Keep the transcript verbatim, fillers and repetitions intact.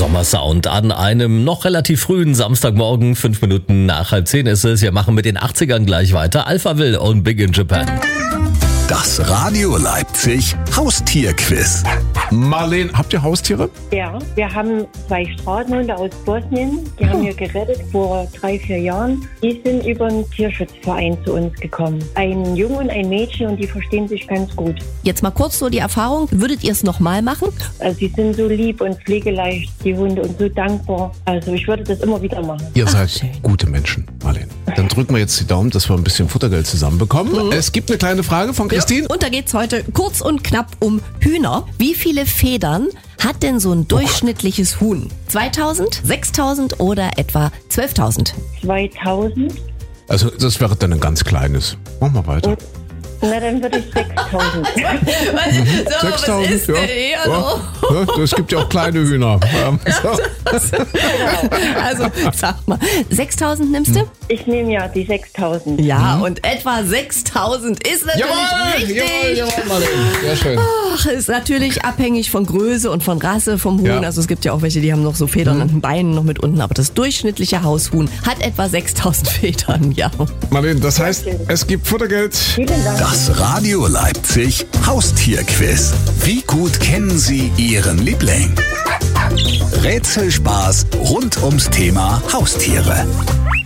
Sommersound an einem noch relativ frühen Samstagmorgen. Fünf Minuten nach halb zehn ist es. Wir machen mit den achtzigern gleich weiter. Alphaville und Big in Japan. Das Radio Leipzig Haustierquiz. Marleen, habt ihr Haustiere? Ja, wir haben zwei Straßenhunde aus Bosnien. Die haben wir gerettet vor drei, vier Jahren. Die sind über einen Tierschutzverein zu uns gekommen. Ein Junge und ein Mädchen und die verstehen sich ganz gut. Jetzt mal kurz so die Erfahrung. Würdet ihr es nochmal machen? Also die sind so lieb und pflegeleicht, die Hunde, und so dankbar. Also ich würde das immer wieder machen. Ihr seid schön. gute Menschen, Marleen. Dann drücken wir jetzt die Daumen, dass wir ein bisschen Futtergeld zusammenbekommen. Mhm. Es gibt eine kleine Frage von Christine. Und da geht's heute kurz und knapp um Hühner. Wie viele Federn hat denn so ein durchschnittliches Huhn? zweitausend, sechstausend oder etwa zwölftausend? zweitausend. Also das wäre dann ein ganz kleines. Machen wir weiter. Na, dann würde ich sechstausend. So, sechstausend, was ist ja. denn hier Ja. los? Ja, es gibt ja auch kleine Hühner. Ja, so. Also, sag mal, sechstausend nimmst du? Ich nehme ja die sechstausend. Ja, und etwa sechstausend ist natürlich Jawohl, richtig. jawohl, jawohl, Marleen. Sehr schön. Ach, ist natürlich abhängig von Größe und von Rasse vom Huhn. Ja. Also es gibt ja auch welche, die haben noch so Federn an den Beinen noch mit unten. Aber das durchschnittliche Haushuhn hat etwa sechstausend Federn, ja. Marleen, das heißt, es gibt Futtergeld. Vielen Dank. Das Radio Leipzig Haustierquiz. Wie gut kennen Sie Ihren Liebling? Rätselspaß rund ums Thema Haustiere.